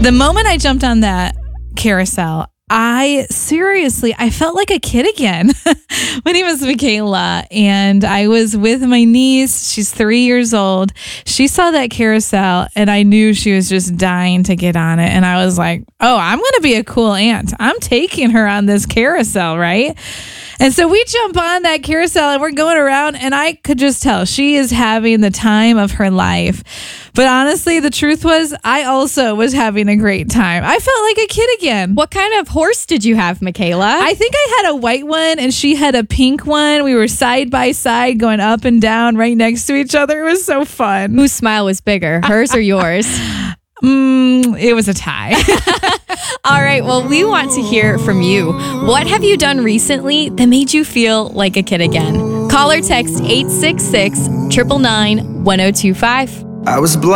The moment I jumped on that carousel, I felt like a kid again. My name is Michaela, and I was with my niece. She's 3 years old. She saw that carousel, and I knew she was just dying to get on it. And I was like, oh, I'm going to be a cool aunt. I'm taking her on this carousel, right? And so we jump on that carousel, and we're going around, and I could just tell she is having the time of her life. But honestly, the truth was, I also was having a great time. I felt like a kid again. What kind of horse did you have, Michaela? I think I had a white one and she had a pink one. We were side by side going up and down right next to each other. It was so fun. Whose smile was bigger, hers or yours? It was a tie. All right, well, we want to hear from you. What have you done recently that made you feel like a kid again? Call or text 866-999-1025. I was blind.